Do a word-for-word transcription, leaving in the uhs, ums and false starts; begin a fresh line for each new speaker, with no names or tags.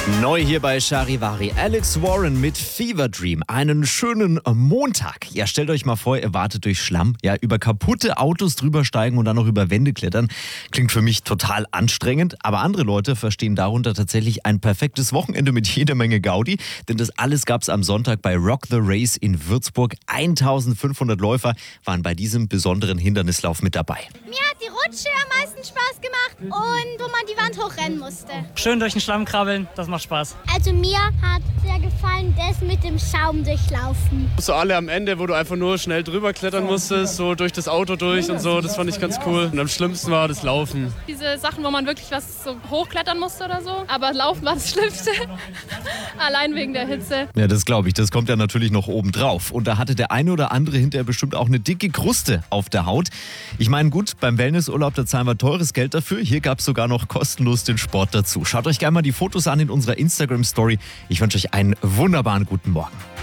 Neu hier bei Charivari, Alex Warren mit Fever Dream. Einen schönen Montag. Ja, stellt euch mal vor, ihr wartet durch Schlamm, ja, über kaputte Autos drüber steigen und dann noch über Wände klettern. Klingt für mich total anstrengend, aber andere Leute verstehen darunter tatsächlich ein perfektes Wochenende mit jeder Menge Gaudi. Denn das alles gab's am Sonntag bei Rock the Race in Würzburg. eintausendfünfhundert Läufer waren bei diesem besonderen Hindernislauf mit dabei.
Mir hat die Rutsche am meisten Spaß gemacht und wo man die Wand hochrennen musste.
Schön durch den Schlamm krabbeln, das macht Spaß.
Also mir hat sehr gefallen, das mit dem Schaum durchlaufen.
So alle am Ende, wo du einfach nur schnell drüber klettern musstest, so durch das Auto durch und so, das fand ich ganz cool. Und am schlimmsten war das Laufen.
Diese Sachen, wo man wirklich was so hochklettern musste oder so. Aber Laufen war das Schlimmste. Allein wegen der Hitze.
Ja, das glaube ich. Das kommt ja natürlich noch oben drauf. Und da hatte der eine oder andere hinterher bestimmt auch eine dicke Kruste auf der Haut. Ich meine, gut, beim Wellnessurlaub, da zahlen wir teures Geld dafür. Hier gab es sogar noch kostenlos den Sport dazu. Schaut euch gerne mal die Fotos an in unserer Instagram-Story. Ich wünsche euch einen wunderbaren guten Morgen.